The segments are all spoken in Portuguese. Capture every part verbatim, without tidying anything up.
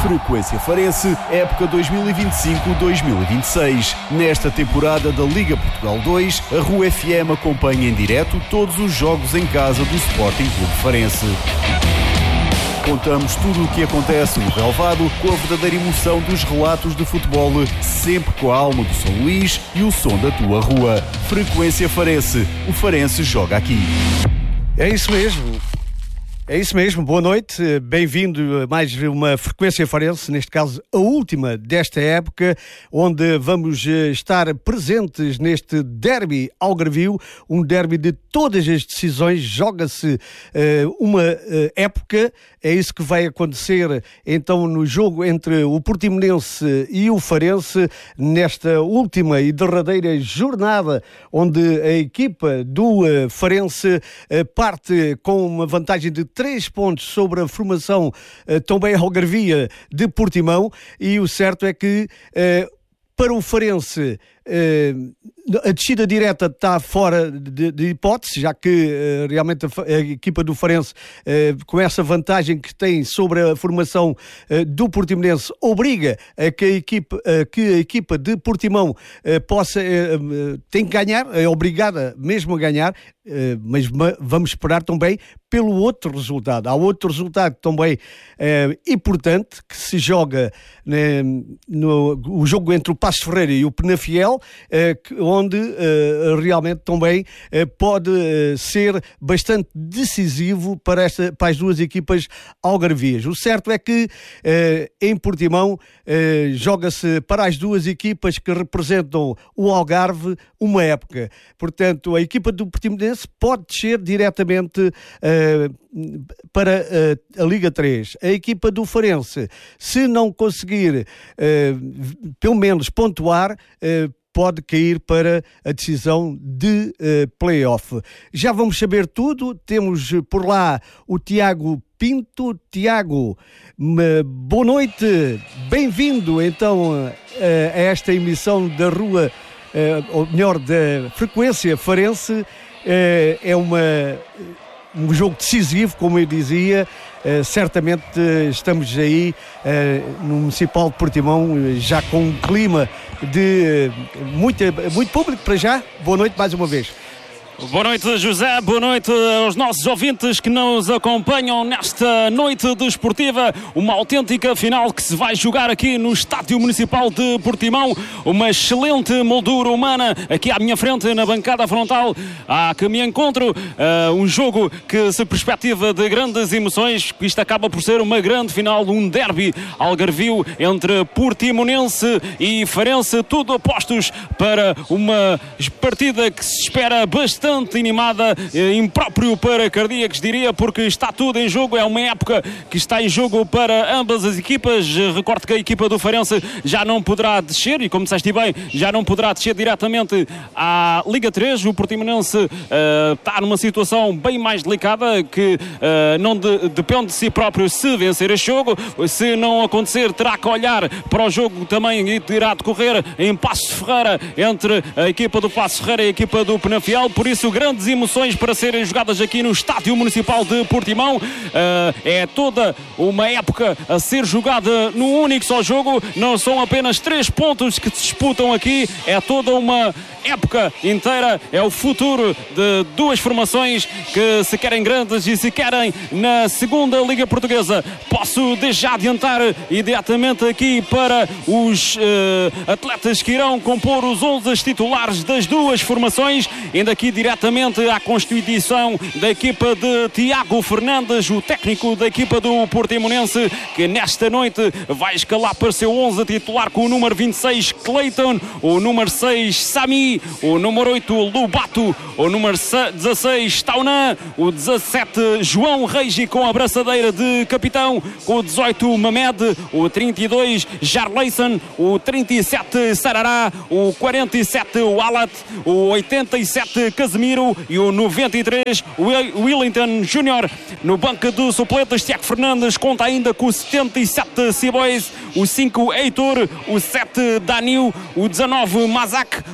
Frequência Farense, época dois mil e vinte e cinco dois mil e vinte e seis. Nesta temporada da Liga Portugal dois, a Rua F M acompanha em direto todos os jogos em casa do Sporting Clube Farense. Contamos tudo o que acontece no relvado com a verdadeira emoção dos relatos de futebol, sempre com a alma do São Luís e o som da tua rua. Frequência Farense, o Farense joga aqui. É isso mesmo. É isso mesmo, boa noite, bem-vindo a mais uma Frequência Farense, neste caso a última desta época, onde vamos estar presentes neste derby algarvio, um derby de todas as decisões. Joga-se uh, uma uh, época, é isso que vai acontecer então no jogo entre o Portimonense e o Farense, nesta última e derradeira jornada, onde a equipa do uh, Farense uh, parte com uma vantagem de três pontos sobre a formação uh, também algarvia de Portimão, e o certo é que uh, para o Farense uh, a descida direta está fora de, de hipótese, já que uh, realmente a, a equipa do Farense, uh, com essa vantagem que tem sobre a formação uh, do Portimonense, obriga a que a equipa, uh, que a equipa de Portimão uh, possa, uh, uh, tem que ganhar, é obrigada mesmo a ganhar, uh, mas ma- vamos esperar também pelo outro resultado. Há outro resultado também uh, importante, que se joga né, no o jogo entre o Passos Ferreira e o Penafiel, uh, que, onde uh, realmente também uh, pode uh, ser bastante decisivo para, esta, para as duas equipas algarvias. O certo é que uh, em Portimão uh, joga-se para as duas equipas que representam o Algarve uma época. Portanto, a equipa do Portimonense pode descer diretamente uh, para uh, a Liga três. A equipa do Farense, se não conseguir uh, pelo menos pontuar, uh, pode cair para a decisão de uh, play-off. Já vamos saber tudo. Temos por lá o Tiago Pinto. Tiago, boa noite. Bem-vindo então uh, a esta emissão da Rua, uh, ou melhor, da Frequência Farense. Uh, é uma... um jogo decisivo, como eu dizia. Uh, certamente uh, estamos aí uh, no Municipal de Portimão, uh, já com um clima de uh, muito, muito público para já. Boa noite mais uma vez. Boa noite, José, boa noite aos nossos ouvintes que nos acompanham nesta noite desportiva, uma autêntica final que se vai jogar aqui no Estádio Municipal de Portimão, uma excelente moldura humana aqui à minha frente na bancada frontal a que me encontro, uh, um jogo que se perspectiva de grandes emoções. Isto acaba por ser uma grande final, um derby algarvio entre Portimonense e Farense, tudo apostos para uma partida que se espera bastante animada, impróprio para cardíacos, diria, porque está tudo em jogo. É uma época que está em jogo para ambas as equipas. Recordo que a equipa do Farense já não poderá descer, e como disseste bem, já não poderá descer diretamente à Liga três. O Portimonense uh, está numa situação bem mais delicada, que uh, não de, depende de si próprio se vencer este jogo. Se não acontecer, terá que olhar para o jogo também e irá decorrer em Passos Ferreira, entre a equipa do Passos Ferreira e a equipa do Penafiel. Por isso, grandes emoções para serem jogadas aqui no Estádio Municipal de Portimão. Uh, é toda uma época a ser jogada num único só jogo. Não são apenas três pontos que se disputam aqui, é toda uma época inteira. É o futuro de duas formações que se querem grandes e se querem na segunda Liga Portuguesa. Posso desde já adiantar imediatamente aqui para os uh, atletas que irão compor os onze titulares das duas formações, indo aqui diretamente à constituição da equipa de Tiago Fernandes, o técnico da equipa do Portimonense, que nesta noite vai escalar para o seu onze titular com o número vinte e seis Clayton, o número seis Sami, o número oito Lubato, o número dezasseis Taunan, o dezassete João Reis com a braçadeira de capitão, com o dezoito Mamed, o trinta e dois Jarleison, o trinta e sete Sarará, o quarenta e sete Walat, o oitenta e sete Casemiro e o noventa e três Willington Júnior. No banco do suplentes, Tiago Fernandes conta ainda com o setenta e sete Cibois, o cinco Heitor, o sete Danil, o dezanove Mazak, o vinte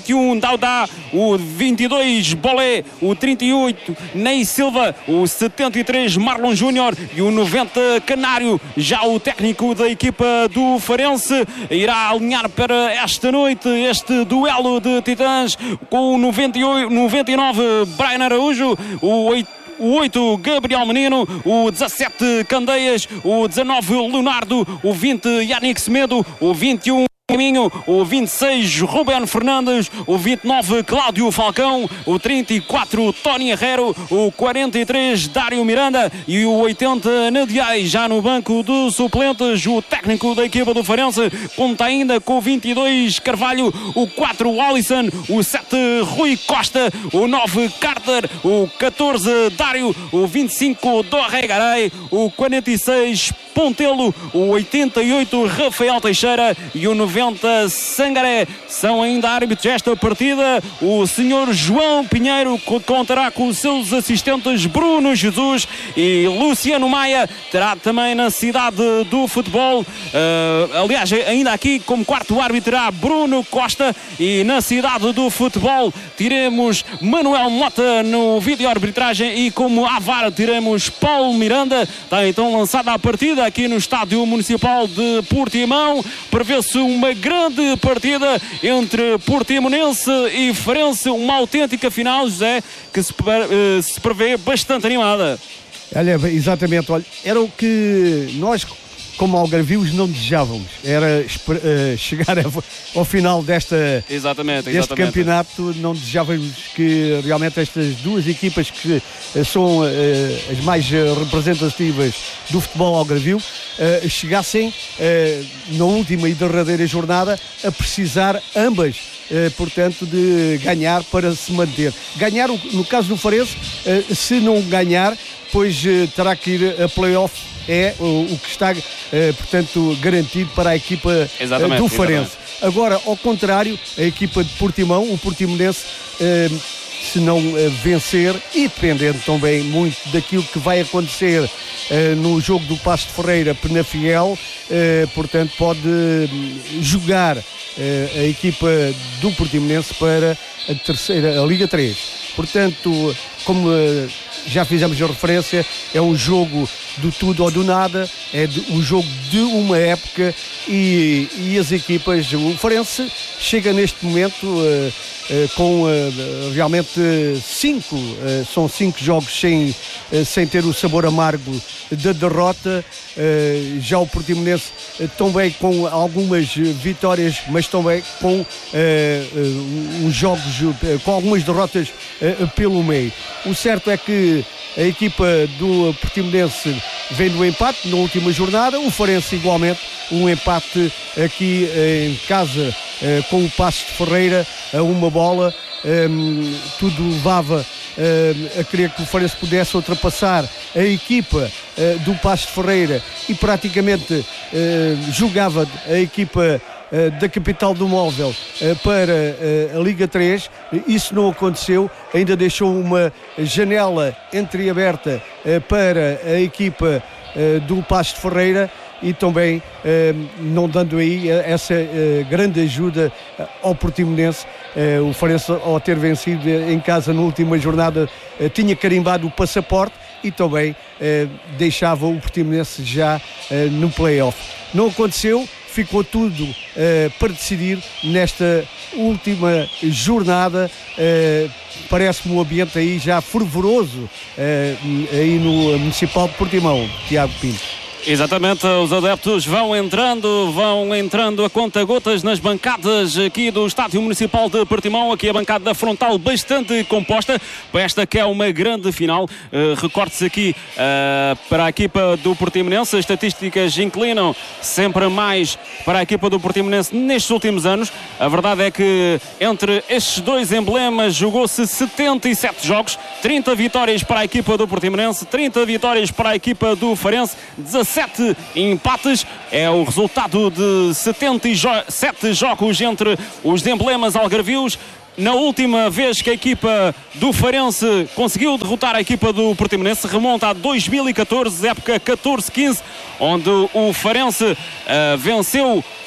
vinte e um Daudá, o vinte e dois Bolé, o trinta e oito Ney Silva, o setenta e três Marlon Júnior e o noventa Canário. Já o técnico da equipa do Farense irá alinhar para esta noite este duelo de titãs com o noventa e oito, noventa e nove Brian Araújo, o oito o oito Gabriel Menino, o dezassete Candeias, o dezanove Leonardo, o vinte Yannick Semedo, o vinte e um Caminho, o vinte e seis Ruben Fernandes, o vinte e nove Cláudio Falcão, o trinta e quatro Tony Herrero, o quarenta e três Dário Miranda e o oitenta Nadiai. Já no banco de suplentes, o técnico da equipa do Farense conta ainda com o vinte e dois Carvalho, o quatro Alisson, o sete Rui Costa, o nove Carter, o catorze Dário, o vinte e cinco Dorregaray, o quarenta e seis Pontelo, o oitenta e oito Rafael Teixeira e o noventa Sangaré. São ainda árbitros desta partida o senhor João Pinheiro, que contará com os seus assistentes Bruno Jesus e Luciano Maia. Terá também na cidade do futebol, uh, aliás, ainda aqui como quarto árbitro terá Bruno Costa, e na cidade do futebol teremos Manuel Mota no vídeo arbitragem, e como A V A R teremos Paulo Miranda. Está então lançada a partida aqui no Estádio Municipal de Portimão. Prevê-se uma grande partida entre Portimonense e Farense, uma autêntica final, José, que se, uh, se prevê bastante animada. Olha, exatamente, olha, era o que nós, como algarvios, não desejávamos, era uh, chegar ao final desta, exatamente, deste exatamente. campeonato. Não desejávamos que realmente estas duas equipas, que uh, são uh, as mais uh, representativas do futebol algarvio, uh, chegassem uh, na última e derradeira jornada a precisar ambas, uh, portanto, de ganhar para se manter. Ganhar, no caso do Farense, uh, se não ganhar, pois uh, terá que ir a play-off. É o, o que está, eh, portanto, garantido para a equipa eh, do Farense. Exatamente. Agora, ao contrário, a equipa de Portimão, o Portimonense, eh, se não eh, vencer, e dependendo também muito daquilo que vai acontecer eh, no jogo do Paço de Ferreira Penafiel, eh, portanto, pode jogar eh, a equipa do Portimonense para a terceira, a Liga três. Portanto, como eh, já fizemos a referência, é um jogo do tudo ou do nada, é um jogo de uma época, e, e as equipas, o Farense chega neste momento uh, uh, com uh, realmente cinco, uh, são cinco jogos sem, uh, sem ter o sabor amargo da derrota. Uh, já o Portimonense uh, também com algumas vitórias, mas também com uh, uh, os jogos, uh, com algumas derrotas uh, pelo meio. O certo é que a equipa do Portimonense vem do empate na última jornada, o Farense igualmente, um empate aqui em casa uh, com o Paço de Ferreira a uma bola. Um, tudo levava uh, a querer que o Farense pudesse ultrapassar a equipa uh, do Paço de Ferreira, e praticamente uh, jogava a equipa uh, da capital do móvel uh, para uh, a Liga três. Isso não aconteceu, ainda deixou uma janela entreaberta uh, para a equipa uh, do Paço de Ferreira, e também eh, não dando aí essa eh, grande ajuda ao Portimonense. Eh, o Farense, ao ter vencido em casa na última jornada, eh, tinha carimbado o passaporte, e também eh, deixava o Portimonense já eh, no play-off. Não aconteceu, ficou tudo eh, para decidir nesta última jornada. Eh, parece-me um ambiente aí já fervoroso eh, aí no Municipal de Portimão, Tiago Pinto. Exatamente, os adeptos vão entrando, vão entrando a conta-gotas nas bancadas aqui do Estádio Municipal de Portimão. Aqui a bancada frontal bastante composta para esta que é uma grande final. Uh, Recorde-se aqui uh, para a equipa do Portimonense, as estatísticas inclinam sempre mais para a equipa do Portimonense nestes últimos anos. A verdade é que entre estes dois emblemas jogou-se setenta e sete jogos, trinta vitórias para a equipa do Portimonense, trinta vitórias para a equipa do Farense, dezassete empates. É o resultado de setenta e sete jogos entre os emblemas algarvios. Na última vez que a equipa do Farense conseguiu derrotar a equipa do Portimonense remonta a dois mil e catorze, época catorze quinze, onde o Farense uh, venceu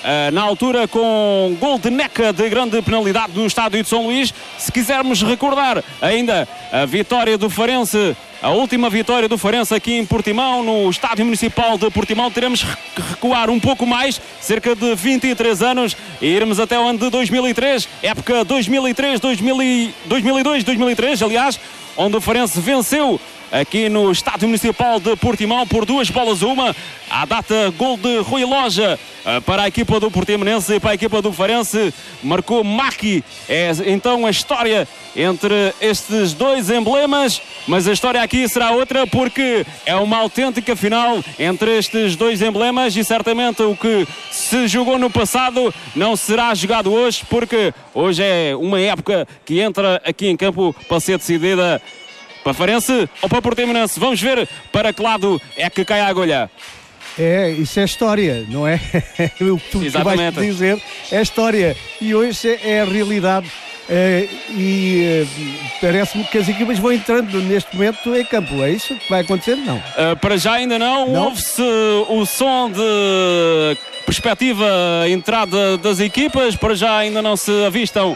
uh, na altura com gol de Neca de grande penalidade no estádio de São Luís. Se quisermos recordar ainda a vitória do Farense, a última vitória do Farense aqui em Portimão, no Estádio Municipal de Portimão, teremos que recuar um pouco mais, cerca de vinte e três anos, e irmos até o ano de dois mil e três, época dois mil e três, dois mil e dois, dois mil e três, aliás, onde o Farense venceu aqui no Estádio Municipal de Portimão por duas bolas a uma. À data, gol de Rui Loja para a equipa do Portimonense e para a equipa do Farense. Marcou Maki. É então a história entre estes dois emblemas, mas a história aqui será outra, porque é uma autêntica final entre estes dois emblemas, e certamente o que se jogou no passado não será jogado hoje, porque hoje é uma época que entra aqui em campo para ser decidida para Farense ou para Portimonense. Vamos ver para que lado é que cai a agulha. É, isso é história, não é? O que tu, tu vais dizer é história, e hoje é a realidade. É, e é, parece-me que as equipas vão entrando neste momento em campo. É isso que vai acontecer? Não. Uh, para já ainda não. não? Ouve-se o som de perspectiva entrada das equipas. Para já ainda não se avistam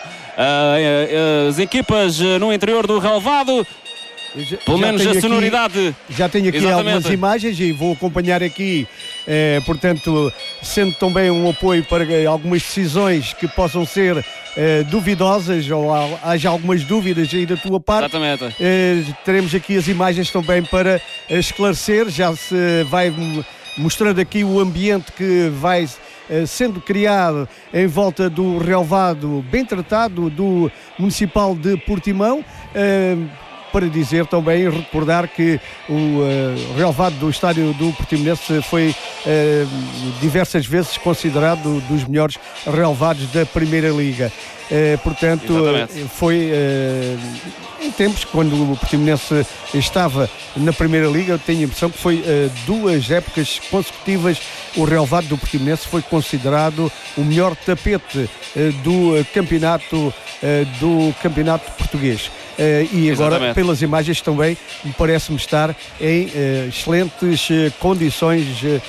uh, as equipas no interior do relvado. Já, Pelo menos a sonoridade. Aqui, já tenho aqui Exatamente. algumas imagens e vou acompanhar aqui, eh, portanto, sendo também um apoio para algumas decisões que possam ser eh, duvidosas, ou haja algumas dúvidas aí da tua parte. Exatamente. Eh, teremos aqui as imagens também para esclarecer. Já se vai mostrando aqui o ambiente que vai eh, sendo criado em volta do relvado bem tratado do Municipal de Portimão. Eh, Para dizer também, recordar que o uh, relvado do estádio do Portimonense foi uh, diversas vezes considerado dos melhores relvados da Primeira Liga. Uh, portanto, uh, foi uh, em tempos, quando o Portimonense estava na Primeira Liga, eu tenho a impressão que foi uh, duas épocas consecutivas, o relvado do Portimonense foi considerado o melhor tapete uh, do uh, campeonato uh, do campeonato português. Uh, e agora, Exatamente. pelas imagens também, me parece-me estar em uh, excelentes uh, condições uh,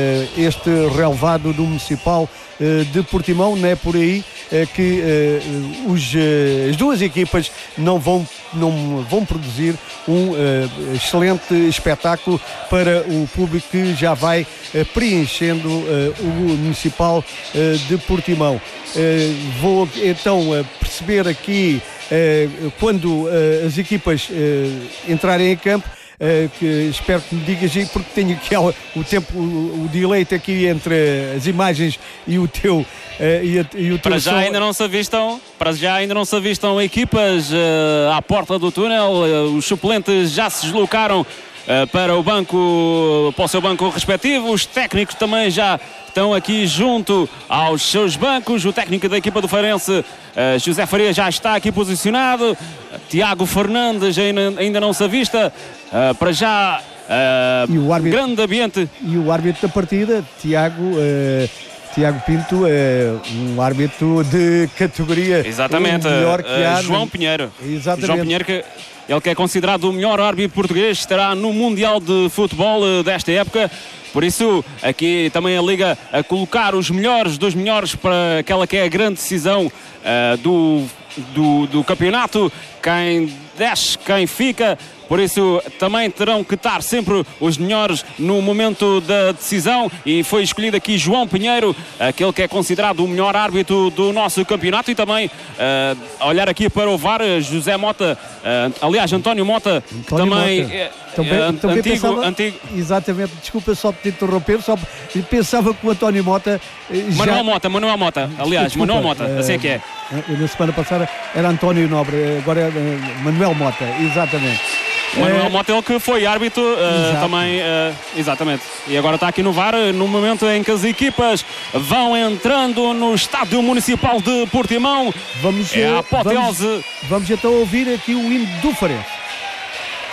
este relvado do Municipal uh, de Portimão. Não é por aí uh, que uh, os, uh, as duas equipas não vão, não vão produzir um uh, excelente espetáculo para o público que já vai uh, preenchendo uh, o Municipal uh, de Portimão. Uh, vou então uh, perceber aqui Uh, quando uh, as equipas uh, entrarem em campo, uh, que espero que me digas aí, porque tenho aqui o, o tempo, o, o delay aqui entre as imagens e o teu, uh, e, a, e o teu para já som. ainda não se avistam para já ainda não se avistam equipas uh, à porta do túnel. Uh, os suplentes já se deslocaram uh, para o banco, para o seu banco respectivo. Os técnicos também já estão aqui junto aos seus bancos. O técnico da equipa do Farense, uh, José Faria, já está aqui posicionado. Tiago Fernandes ainda, ainda não se avista. Uh, para já, uh, e o árbitro, grande ambiente. E o árbitro da partida, Tiago, uh, Tiago Pinto, é um árbitro de categoria. Exatamente, melhor que uh, há João no... Pinheiro. Exatamente. João Pinheiro, que ele que é considerado o melhor árbitro português, estará no Mundial de Futebol uh, desta época. Por isso, aqui também a Liga a colocar os melhores dos melhores para aquela que é a grande decisão uh, do, do, do campeonato. Quem desce, quem fica. Por isso, também terão que estar sempre os melhores no momento da decisão. E foi escolhido aqui João Pinheiro, aquele que é considerado o melhor árbitro do nosso campeonato. E também, uh, olhar aqui para o V A R, José Mota, uh, aliás, António Mota, António que também... Mota. É, Também, é, também antigo, pensava, antigo. Exatamente, desculpa só te interromper, só pensava que o António Mota. Já... Manuel Mota, Manuel Mota, aliás, desculpa, Manuel Mota, uh, assim é que é. Na semana passada era António Nobre, agora é uh, Manuel Mota, exatamente. Manuel uh, Mota, ele que foi árbitro uh, também, uh, exatamente. E agora está aqui no V A R, no momento em que as equipas vão entrando no Estádio Municipal de Portimão. Vamos, é a apoteose. Vamos, vamos então ouvir aqui o hino do Farense.